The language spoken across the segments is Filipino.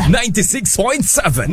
96.7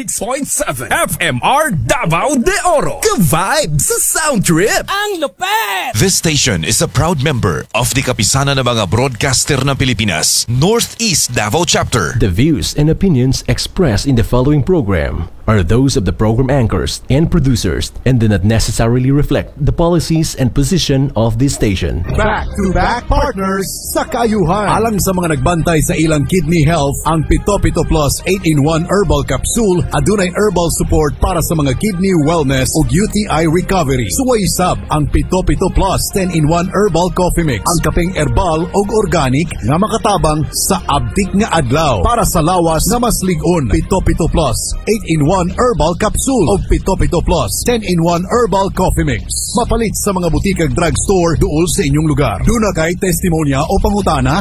FMR Davao de Oro. Ka-vibe sa sound trip. Ang lupet! This station is a proud member of the Kapisanan ng mga Broadcaster ng Pilipinas, Northeast Davao Chapter. The views and opinions expressed in the following program are those of the program anchors and producers and do not necessarily reflect the policies and position of this station. Back-to-back partners sa kayuhan. Alang sa mga nagbantay sa ilang kidney health, ang Pito Pito Plus 8-in-1 Herbal Capsule adunay herbal support para sa mga kidney wellness o UTI recovery. Suway sab ang Pito Pito Plus 10-in-1 Herbal Coffee Mix. Ang kapeng herbal o organic nga makatabang sa abdik nga adlaw para sa lawas na mas ligon. Pito Pito Plus 8-in-1 Herbal Capsule o Pito Pito Plus 10-in-1 Herbal Coffee Mix. Mapalit sa mga butikag drugstore duol sa inyong lugar. Duna kay testimonya o pangutana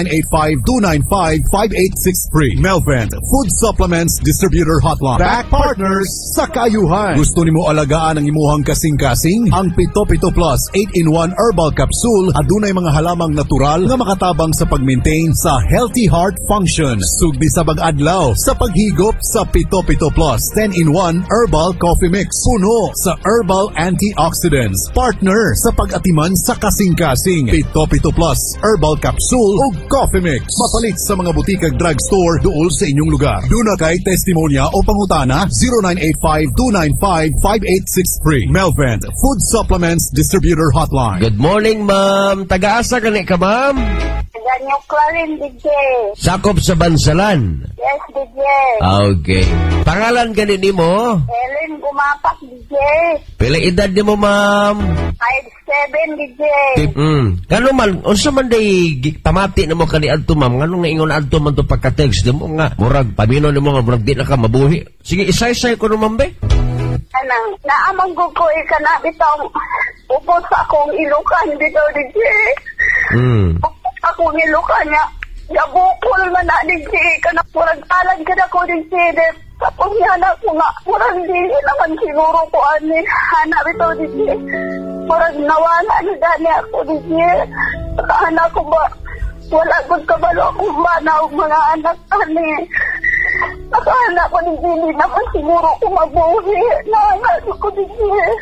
0985-295-5863. Melvent Food Supplements Distributor Hotline. Back partners sa kayuhan. Gusto nimo alagaan ang imuhang kasing-kasing? Ang Pito Pito Plus 8-in-1 Herbal Capsule adunay mga halamang natural nga makatabang sa pag-maintain sa healthy heart function. Sugdi sa bag-adlaw sa paghigop sa Pito Pito Plus 10-in-1 Herbal Coffee Mix. Puno sa herbal antioxidants. Partner sa pag-atiman sa kasing-kasing. Pito Pito Plus Herbal Capsule o Coffee Mix. Mapalit sa mga butikag drugstore duol sa inyong lugar. Duna kay testimonya o pangutana 0985-295-5863. Melvent Food Supplements Distributor Hotline. Good morning, ma'am. Taga-asa ka ni ka, ma'am? Ganyo Clarin, DJ. Sakop sa Bansalan? Yes, DJ. Okay. Pangalan ganini mo? Ellen Gumapak, DJ. Pila edad ni mo, ma'am? 5'7", DJ. Kano man, unsa man day pamati na mo kani adto, ma'am? Ngano nga ingon adto man to pagka-text mo nga murag pamino nimo nga murag di na ka mabuhi. Sige, isay-say ko no, ma'am, be. Anang, naamang gugoy ka na bitaw. Upos akong ilukan bitaw, DJ. Akong ilukan niya. Gabukol man na, DJ. Kana murag alag ka na ko, DJ. Tapos niya na ko nga. Murag di naman siguro ko ani. Hanap bitaw, DJ. Murag nawala ni Dani ako, DJ. Anak ko ba? Wala gud kabalo akong banaw mga anak ani. Anak ko, DJ. Hindi naman siguro ko mabuhi. Anak ko, DJ.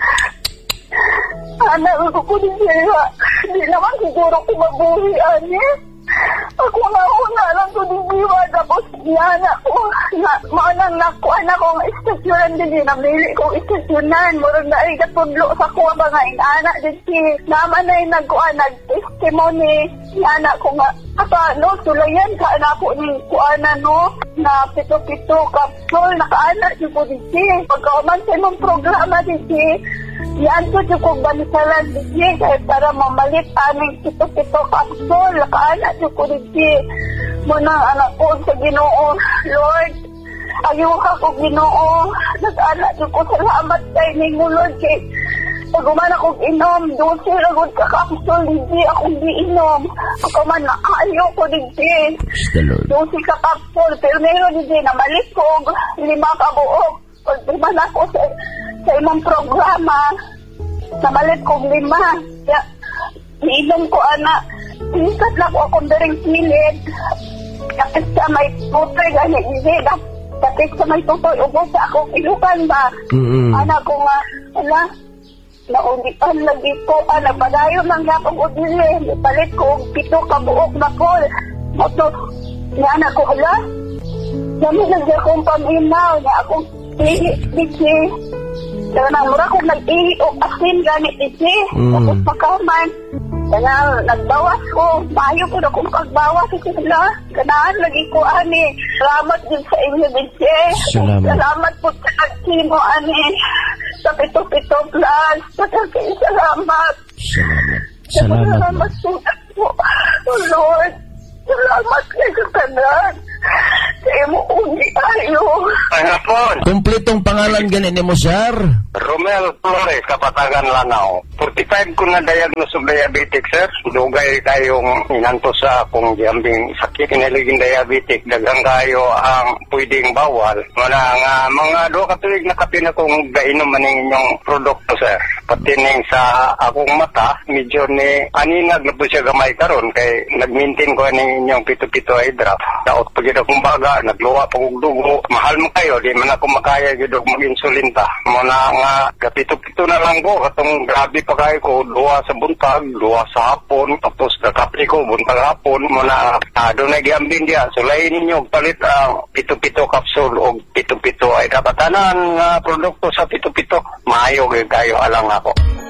Anak ko, DJ. Hindi naman siguro ko mabuhi ani. Ako nga una lang ko diwa tapos yana ko maanang nakuha kong istasyonan din namili kong istasyonan murag na ay katudlo sa kuha ba nga inaana din si naman na yung nagkuha nag-testimony yana ko nga no sulayan ka na po ng kuha no na pito-pito kapsul nakaana si po din si pagkauman sa imong programa din si yan ko yung banisalan din kahit para mamalit aming pito-pito kapsul nakaana si po din si muna anak ko sa Ginoo Lord ayuha ko Ginoo nag-anak ko salamat kay ninyo Lord kay pag umana kong inom doon sila good kakapsul hindi akong di inom ako man na ayoko hindi doon si kakapsul pero meron hindi na malit ko 5 kabuok pag iman ako sa imong programa na malit kong 5 kaya iinom ko anak ikat na ko akong daring silid kapit sa may tutoy ganyan hindi kapit sa may tutoy ubos ako ilukan ba anak ko nga wala naulitan lagi ko nagpadayon ng yapang udili ipalit ko 7 kabuok na pol mato nga anak ko hala dami lagi akong paminaw na akong ihi kaya na mura kong nag-ihi o asin ganit isi tapos pagkaman kaya nagbawas ko bayo ko na kung pagbawas ito sila ganaan lagi ko ani salamat din sa inyo Bidje salamat po sa nagkimo ani sa Pito-Pito Plus salamat po oh Lord salamat kayo sa kanan kayo mo uni ayo ano po Hapon. Kumpletong pangalan gani nimo sir? Romel Flores, Kapatagan, Lanao. 45 ko na diagnose of diabetic, sir. Dugay kayong inanto sa akong gambing sakit. Kinaliging diabetic, dagang kayo ang pwedeng bawal. Wala nga, mga 2 katuig na kape na kong gainom maning inyong produkto, sir. Pati ning sa akong mata, medyo ni aninag na po siya gamay karon kay nag-maintain ko aning inyong pito-pito eye drop. Daot pa gid akong baga, nagluwa pa kong dugo. Mahal mo kayo, di man ako makaya gid og mag-insulin ta. Muna nga kapito-pito na lang ko katong grabe pa kayo ko, 2 sa buntag, 2 sa hapon, tapos kakapli ko buntag hapon. Muna doon na giambing diya. So lain ninyo palit ang pito-pito capsule o pito-pito ay kapatanan nga produkto sa pito-pito. Maayo gid kayo alang ako.